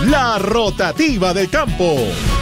La rotativa del campo.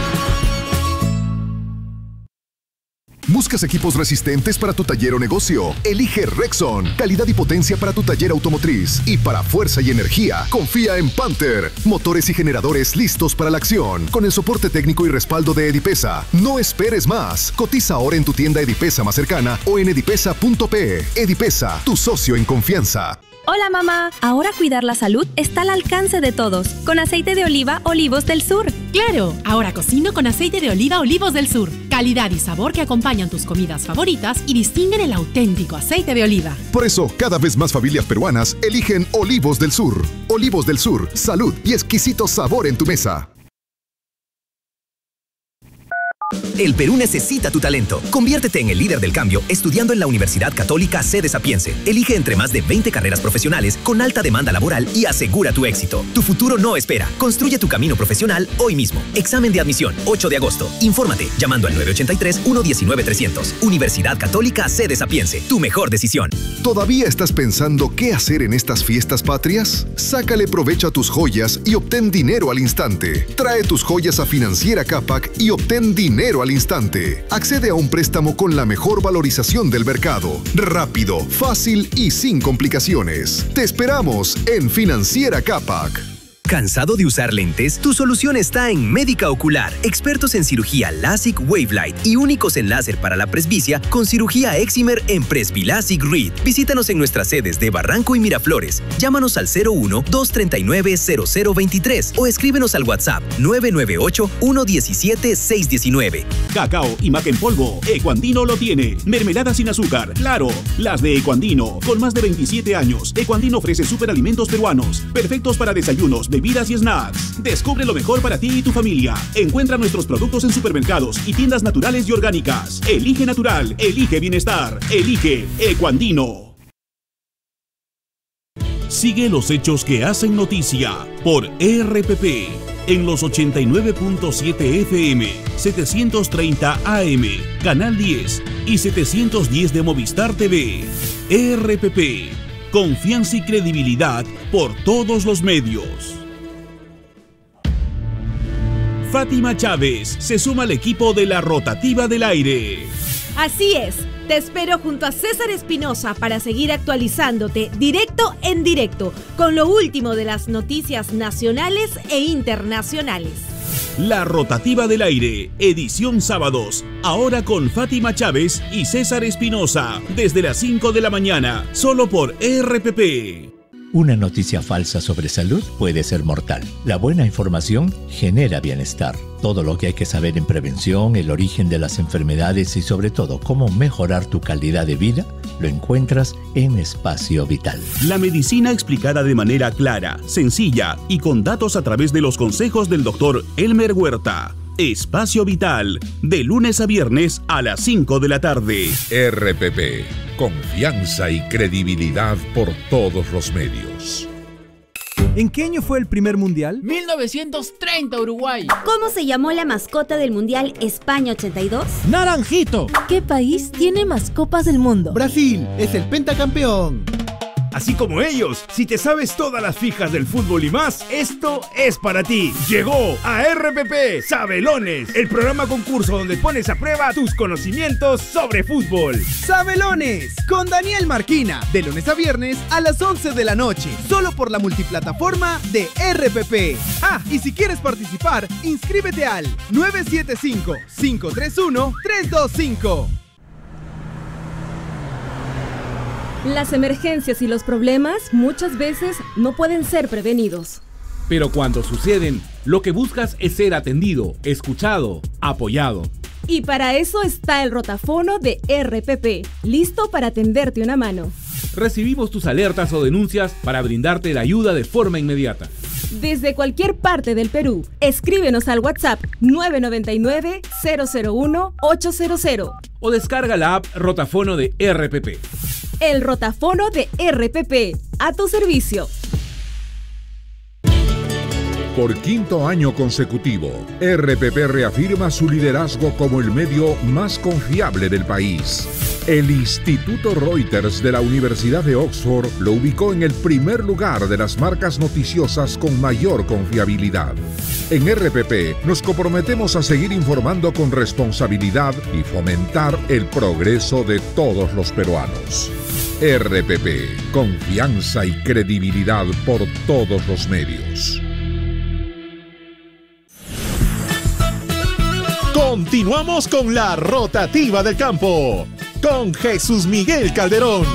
¿Buscas equipos resistentes para tu taller o negocio? Elige Rexon. Calidad y potencia para tu taller automotriz. Y para fuerza y energía, confía en Panther. Motores y generadores listos para la acción. Con el soporte técnico y respaldo de Edipesa. No esperes más. Cotiza ahora en tu tienda Edipesa más cercana o en edipesa.pe. Edipesa, tu socio en confianza. Hola mamá, ahora cuidar la salud está al alcance de todos, con aceite de oliva Olivos del Sur. ¡Claro! Ahora cocino con aceite de oliva Olivos del Sur. Calidad y sabor que acompañan tus comidas favoritas y distinguen el auténtico aceite de oliva. Por eso, cada vez más familias peruanas eligen Olivos del Sur. Olivos del Sur, salud y exquisito sabor en tu mesa. El Perú necesita tu talento. Conviértete en el líder del cambio estudiando en la Universidad Católica Sede Sapiense. Elige entre más de 20 carreras profesionales con alta demanda laboral y asegura tu éxito. Tu futuro no espera. Construye tu camino profesional hoy mismo. Examen de admisión, 8 de agosto. Infórmate llamando al 983-119-300. Universidad Católica Sede Sapiense. Tu mejor decisión. ¿Todavía estás pensando qué hacer en estas fiestas patrias? Sácale provecho a tus joyas y obtén dinero al instante. Trae tus joyas a Financiera Capac y obtén dinero al instante. Accede a un préstamo con la mejor valorización del mercado. Rápido, fácil y sin complicaciones. Te esperamos en Financiera Capac. ¿Cansado de usar lentes? Tu solución está en Médica Ocular. Expertos en cirugía LASIK Wavelight y únicos en láser para la presbicia con cirugía Excimer en Presbilasic Read. Visítanos en nuestras sedes de Barranco y Miraflores. Llámanos al 01-239-0023 o escríbenos al WhatsApp 998-117-619. Cacao y maca en polvo, Ecuandino lo tiene. Mermelada sin azúcar, claro, las de Ecuandino. Con más de 27 años, Ecuandino ofrece superalimentos peruanos, perfectos para desayunos, bebidas y snacks. Descubre lo mejor para ti y tu familia. Encuentra nuestros productos en supermercados y tiendas naturales y orgánicas. Elige natural, elige bienestar, elige Ecuandino. Sigue los hechos que hacen noticia por RPP en los 89.7 FM, 730 AM, Canal 10 y 710 de Movistar TV. RPP, confianza y credibilidad por todos los medios. Fátima Chávez se suma al equipo de la rotativa del aire. Así es, te espero junto a César Espinosa para seguir actualizándote directo en directo con lo último de las noticias nacionales e internacionales. La rotativa del aire, edición sábados, ahora con Fátima Chávez y César Espinosa, desde las 5 de la mañana, solo por RPP. Una noticia falsa sobre salud puede ser mortal. La buena información genera bienestar. Todo lo que hay que saber en prevención, el origen de las enfermedades y sobre todo cómo mejorar tu calidad de vida, lo encuentras en Espacio Vital. La medicina explicada de manera clara, sencilla y con datos a través de los consejos del doctor Elmer Huerta. Espacio Vital, de lunes a viernes a las 5 de la tarde. RPP, confianza y credibilidad por todos los medios. ¿En qué año fue el primer mundial? 1930, Uruguay. ¿Cómo se llamó la mascota del mundial España 82? Naranjito. ¿Qué país tiene más copas del mundo? Brasil, es el pentacampeón. Así como ellos, si te sabes todas las fijas del fútbol y más, esto es para ti. Llegó a RPP Sabelones, el programa concurso donde pones a prueba tus conocimientos sobre fútbol. Sabelones, con Daniel Marquina, de lunes a viernes a las 11 de la noche, solo por la multiplataforma de RPP. Ah, y si quieres participar, inscríbete al 975-531-325. Las emergencias y los problemas muchas veces no pueden ser prevenidos. Pero cuando suceden, lo que buscas es ser atendido, escuchado, apoyado. Y para eso está el rotafono de RPP, listo para tenderte una mano. Recibimos tus alertas o denuncias para brindarte la ayuda de forma inmediata. Desde cualquier parte del Perú, escríbenos al WhatsApp 999-001-800. O descarga la app Rotafono de RPP. El rotafono de RPP, a tu servicio. Por quinto año consecutivo, RPP reafirma su liderazgo como el medio más confiable del país. El Instituto Reuters de la Universidad de Oxford lo ubicó en el primer lugar de las marcas noticiosas con mayor confiabilidad. En RPP nos comprometemos a seguir informando con responsabilidad y fomentar el progreso de todos los peruanos. RPP, confianza y credibilidad por todos los medios. Continuamos con la rotativa del campo, con Jesús Miguel Calderón.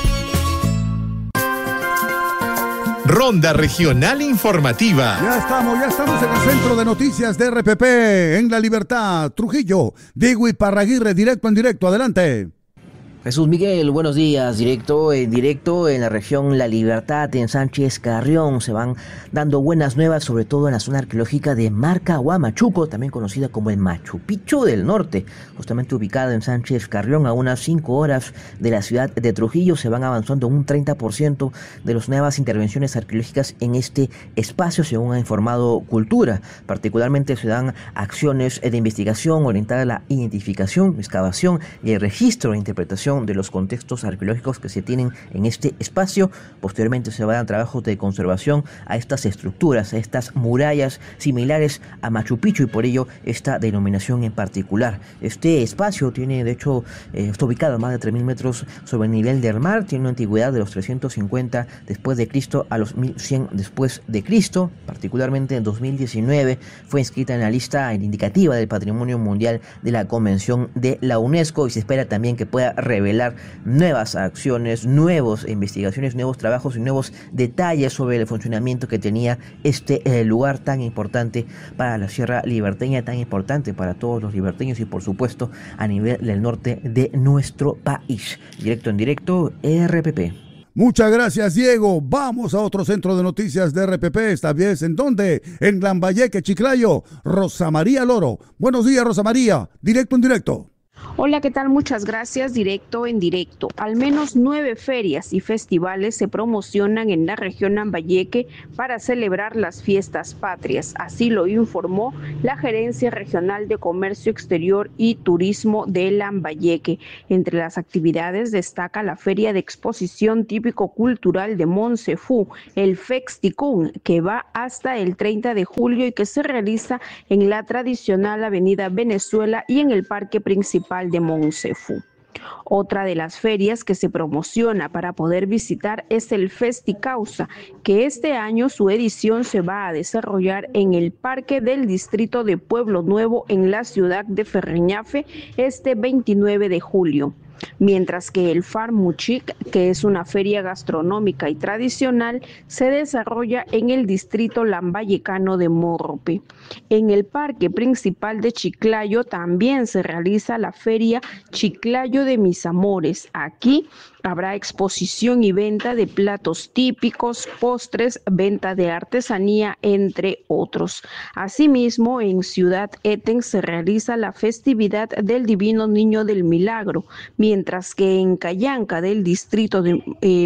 Ronda Regional Informativa. Ya estamos en el centro de noticias de RPP, en La Libertad, Trujillo. Diego Iparraguirre, directo en directo, adelante. Jesús Miguel, buenos días. Directo en la región La Libertad, en Sánchez Carrión, se van dando buenas nuevas, sobre todo en la zona arqueológica de Marca Huamachuco, también conocida como el Machu Picchu del Norte, justamente ubicada en Sánchez Carrión, a unas 5 horas de la ciudad de Trujillo. Se van avanzando un 30% de las nuevas intervenciones arqueológicas en este espacio, según ha informado Cultura. Particularmente se dan acciones de investigación orientada a la identificación, excavación y el registro e interpretación de los contextos arqueológicos que se tienen en este espacio. Posteriormente se van a dar trabajos de conservación a estas estructuras, a estas murallas similares a Machu Picchu, y por ello esta denominación en particular. Este espacio tiene, de hecho, está ubicado a más de 3.000 metros sobre el nivel del mar, tiene una antigüedad de los 350 después de Cristo a los 1100 después de Cristo. Particularmente en 2019 fue inscrita en la lista indicativa del Patrimonio Mundial de la Convención de la UNESCO, y se espera también que pueda revelar nuevas acciones, nuevas investigaciones, nuevos trabajos y nuevos detalles sobre el funcionamiento que tenía este lugar tan importante para la Sierra Liberteña, tan importante para todos los liberteños y por supuesto a nivel del norte de nuestro país. Directo en directo, RPP. Muchas gracias, Diego. Vamos a otro centro de noticias de RPP, esta vez ¿en dónde? En Lambayeque, Chiclayo. Rosa María Loro. Buenos días, Rosa María. Directo en directo. Hola, ¿qué tal? Muchas gracias. Directo en directo. Al menos 9 ferias y festivales se promocionan en la región Lambayeque para celebrar las fiestas patrias. Así lo informó la Gerencia Regional de Comercio Exterior y Turismo de Lambayeque. Entre las actividades destaca la Feria de Exposición Típico Cultural de Monsefú, el Fexticún, que va hasta el 30 de julio y que se realiza en la tradicional Avenida Venezuela y en el Parque Principal de Monsefú. Otra de las ferias que se promociona para poder visitar es el Festicausa, que este año su edición se va a desarrollar en el Parque del Distrito de Pueblo Nuevo en la ciudad de Ferreñafe este 29 de julio. Mientras que el Farmuchic, que es una feria gastronómica y tradicional, se desarrolla en el distrito lambayecano de Morrope. En el Parque Principal de Chiclayo también se realiza la feria Chiclayo de Mis Amores. Aquí habrá exposición y venta de platos típicos, postres, venta de artesanía, entre otros. Asimismo, en Ciudad Eten se realiza la festividad del Divino Niño del Milagro, mientras que en Cayanca del distrito de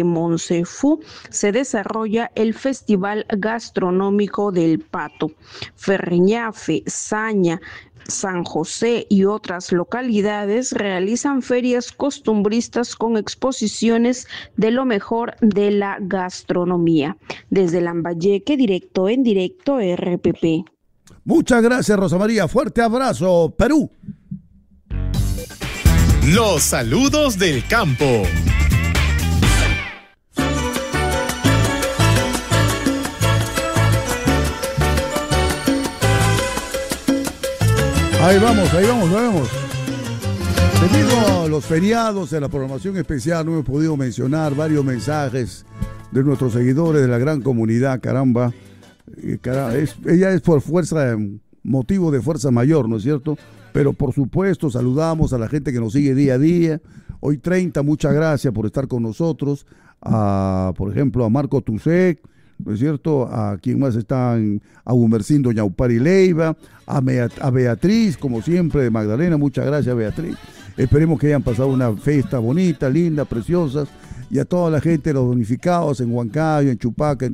Monsefú se desarrolla el Festival Gastronómico del Pato. Ferreñafe, Saña, San José y otras localidades realizan ferias costumbristas con exposiciones de lo mejor de la gastronomía. Desde Lambayeque, directo en directo, RPP. Muchas gracias, Rosa María. Fuerte abrazo, Perú. Los saludos del campo. Ahí vamos. Debido a los feriados, a la programación especial, no hemos podido mencionar varios mensajes de nuestros seguidores de la gran comunidad, caramba. Ella es por motivo de fuerza mayor, ¿no es cierto? Pero por supuesto saludamos a la gente que nos sigue día a día. Hoy 30, muchas gracias por estar con nosotros. Por ejemplo, a Marco Tusek, ¿no es cierto? A quien más está, a Humercindo Ñaupari Leiva, a Beatriz, como siempre, de Magdalena. Muchas gracias, Beatriz. Esperemos que hayan pasado una fiesta bonita, linda, preciosa. Y a toda la gente de los donificados en Huancayo, en Chupaca, en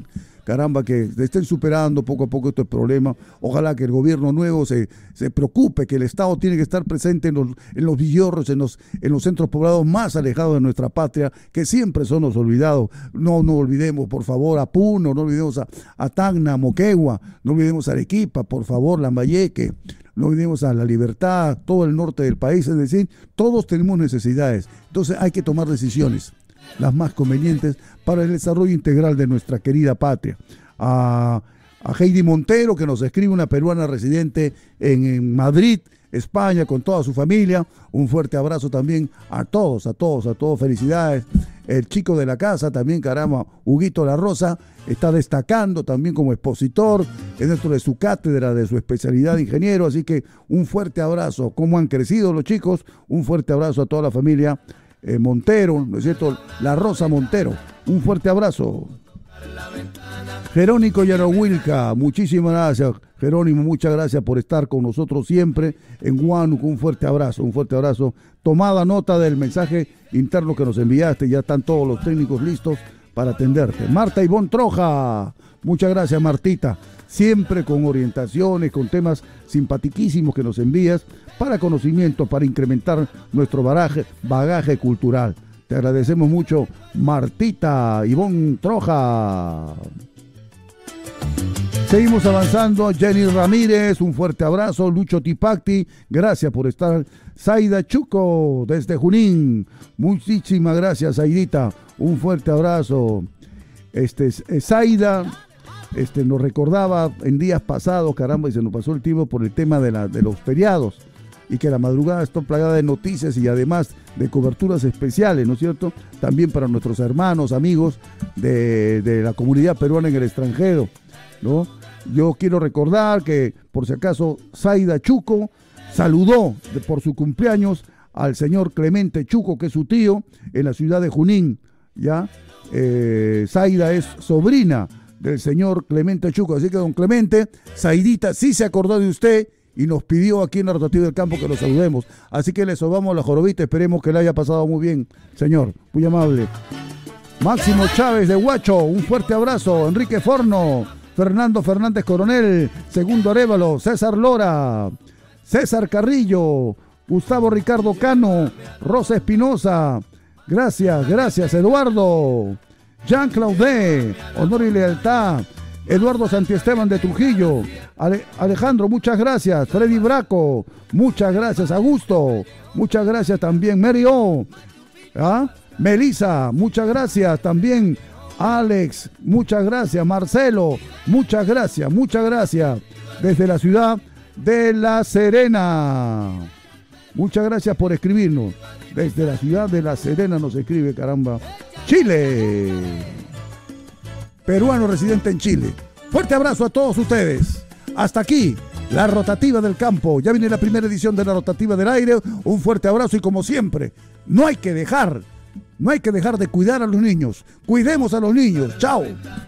caramba, que estén superando poco a poco estos problemas. Ojalá que el gobierno nuevo se preocupe, que el Estado tiene que estar presente en los villorros, en los centros poblados más alejados de nuestra patria, que siempre son los olvidados. No olvidemos, por favor, a Puno, no olvidemos a Tacna, a Moquegua, no olvidemos a Arequipa, por favor, Lambayeque, no olvidemos a La Libertad, todo el norte del país. Es decir, todos tenemos necesidades. Entonces hay que tomar decisiones, las más convenientes para el desarrollo integral de nuestra querida patria. A Heidi Montero, que nos escribe, una peruana residente en Madrid, España, con toda su familia, un fuerte abrazo también a todos, felicidades. El chico de la casa también, caramba, Huguito La Rosa, está destacando también como expositor dentro de su cátedra, de su especialidad de ingeniero, así que un fuerte abrazo. ¿Cómo han crecido los chicos? Un fuerte abrazo a toda la familia Montero, ¿no es cierto? La Rosa Montero, un fuerte abrazo. Jerónimo Yarahuilca, muchísimas gracias, Jerónimo, muchas gracias por estar con nosotros siempre en Huánuco. Un fuerte abrazo. Tomada nota del mensaje interno que nos enviaste, ya están todos los técnicos listos para atenderte. Marta Ivonne Troja, muchas gracias, Martita, siempre con orientaciones, con temas simpatiquísimos que nos envías para conocimiento, para incrementar nuestro bagaje cultural. Te agradecemos mucho, Martita Ivonne Troja. Seguimos avanzando. Jenny Ramírez, un fuerte abrazo. Lucho Tipacti, gracias por estar. Zaida Chuco, desde Junín, muchísimas gracias, Zaidita, un fuerte abrazo. Zaida nos recordaba en días pasados, caramba, y se nos pasó el tiempo por el tema de los feriados, y que la madrugada está plagada de noticias y además de coberturas especiales, ¿no es cierto? También para nuestros hermanos, amigos de la comunidad peruana en el extranjero, ¿no? Yo quiero recordar que, por si acaso, Zaida Chuco saludó por su cumpleaños al señor Clemente Chuco, que es su tío, en la ciudad de Junín, ¿ya? Zaida es sobrina del señor Clemente Chuco, así que don Clemente, Zaidita sí se acordó de usted y nos pidió aquí en la Rotativa del Campo que lo saludemos, así que le sobamos la jorobita, esperemos que le haya pasado muy bien, señor, muy amable. Máximo Chávez de Huacho, un fuerte abrazo. Enrique Forno, Fernando Fernández Coronel, Segundo Arévalo, César Lora, César Carrillo, Gustavo Ricardo Cano, Rosa Espinosa, gracias Eduardo, Jean Claude, Honor y Lealtad, Eduardo Santiesteban de Trujillo, Alejandro, muchas gracias, Freddy Braco, muchas gracias, Augusto, muchas gracias también, Mary O, Melissa, muchas gracias también, Alex, muchas gracias, Marcelo, muchas gracias, desde la ciudad de La Serena. Muchas gracias por escribirnos. Desde la ciudad de La Serena nos escribe, caramba. Chile. Peruano residente en Chile. Fuerte abrazo a todos ustedes. Hasta aquí, la Rotativa del Campo. Ya viene la primera edición de la Rotativa del Aire. Un fuerte abrazo y como siempre, no hay que dejar de cuidar a los niños. Cuidemos a los niños. Chao.